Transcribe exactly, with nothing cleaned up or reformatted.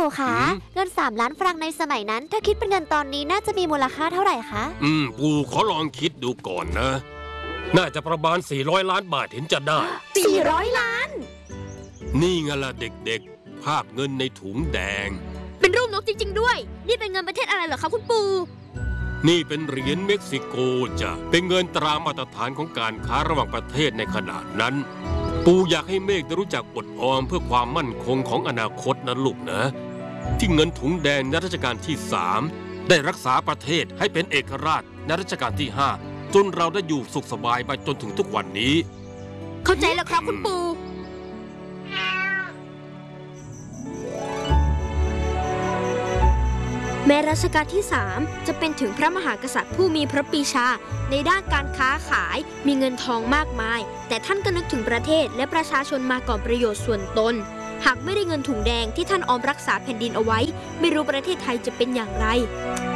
ปู่คะอืมเงินสามล้านฟรังในสมัยนั้น ถ้าคิดเป็นเงินตอนนี้น่าจะมีมูลค่าเท่าไหร่คะอืมปู่ขอลองคิดดูก่อนนะ น่าจะประมาณสี่ร้อยล้านบาทเห็นจะได้สี่ร้อยล้านนี่ไงล่ะเด็กๆ ภาพเงินในถุงแดงเป็นรูปนกจริงๆด้วยนี่เป็นเงินประเทศอะไรเหรอคะคุณปู่นี่เป็นเหรียญเม็กซิโกจ้ะเป็นเงินตรามาตรฐานของการค้าระหว่างประเทศในขณะนั้น ปู่อยากให้เมฆได้รู้จักอดออมเพื่อความมั่นคงของอนาคตนะลูกนะ ที่เงินถุงแดงในรัชกาลที่สามได้รักษาประเทศให้เป็นเอกราชในรัชกาลที่ห้าจนเราได้อยู่สุขสบายมาจนถึงทุกวันนี้เข้าใจแล้วครับคุณปู่แม้รัชกาลที่สามจะเป็นถึงพระมหากษัตริย์ผู้มีพระปรีชาในด้านการค้าขายมีเงินทองมากมายแต่ท่านก็นึกถึงประเทศและประชาชนมาก่อนประโยชน์ส่วนตนหากไม่ได้เงินถุงแดงที่ท่านออมรักษาแผ่นดินเอาไว้ไม่รู้ประเทศไทยจะเป็นอย่างไร